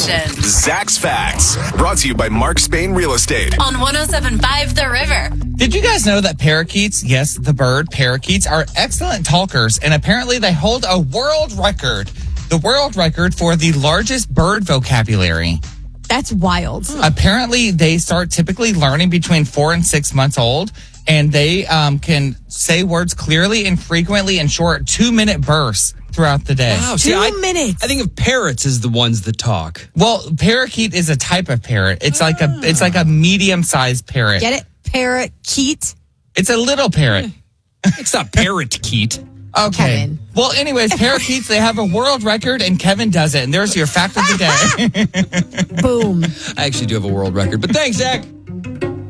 station. Zach's Facts, brought to you by Mark Spain Real Estate. On 107.5 The River. Did you guys know that parakeets, yes, the bird, parakeets, are excellent talkers, and apparently they hold a world record. The world record for the largest bird vocabulary. That's wild. Apparently, they start typically learning between 4 and 6 months old, and they can say words clearly and frequently in short 2-minute bursts throughout the day. Wow, 2 minutes. I think of parrots as the ones that talk. Well, parakeet is a type of parrot. It's like a medium-sized parrot. Get it? Parakeet. It's a little parrot. It's not parrot-keet. Okay. Kevin. Well, anyways, parakeets, they have a world record, and Kevin does it. And there's your fact of the day. Boom. I actually do have a world record, but thanks, Zach.